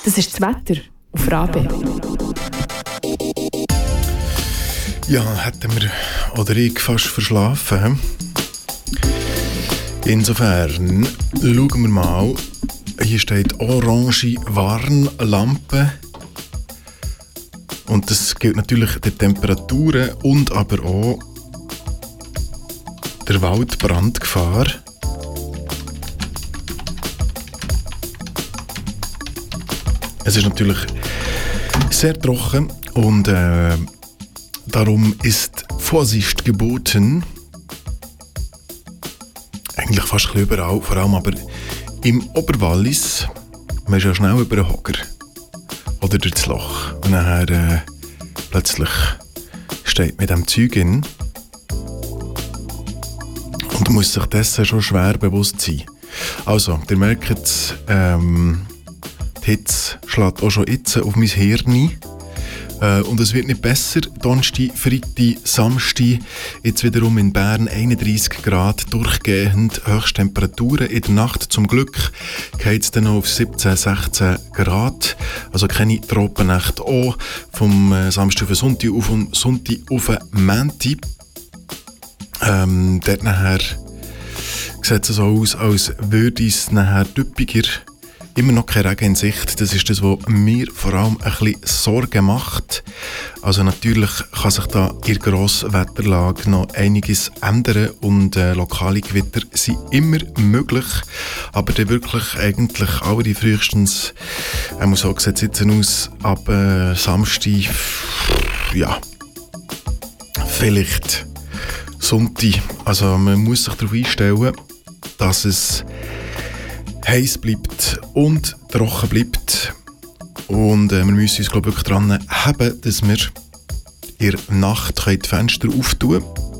Das ist das Wetter auf Rabe. Ja, hätten wir oder ich fast verschlafen. Insofern schauen wir mal. Hier steht orange Warnlampe. Und das gilt natürlich den Temperaturen und aber auch der Waldbrandgefahr. Es ist natürlich sehr trocken und darum ist Vorsicht geboten. Eigentlich fast ein bisschen überall, vor allem aber im Oberwallis. Man ist ja schnell über den Hocker oder durch das Loch und nachher plötzlich steht mit dem Zeug in und muss sich dessen schon schwer bewusst sein. Also, ihr merkt, die Hitze schlägt auch schon jetzt auf mein Hirn. Und es wird nicht besser. Donnerstag, Freitag, Samstag. Jetzt wiederum in Bern 31 Grad durchgehend. Höchsttemperaturen in der Nacht. Zum Glück geht es dann noch auf 17, 16 Grad. Also keine Tropennächte. Auch vom Samstag auf Sonntag auf und Sonntag auf Montag. Dort nachher sieht es so aus, als würde es nachher typischer. Immer noch kein Regen in Sicht. Das ist das, was mir vor allem ein bisschen Sorgen macht. Also natürlich kann sich da in der Grosswetterlage noch einiges ändern und lokale Gewitter sind immer möglich. Aber dann wirklich eigentlich alle frühestens, so sieht es jetzt aus, ab Samstag, ja, vielleicht Sonntag. Also man muss sich darauf einstellen, dass es heiß bleibt und trocken bleibt. Und wir müssen uns, glaube ich, wirklich daran haben, dass wir in der Nacht die Fenster auftun können.